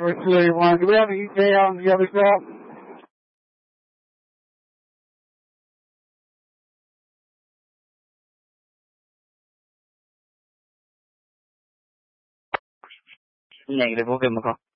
Which way you want? Do we have an EJ on the other shop? Negative. We'll give him a call.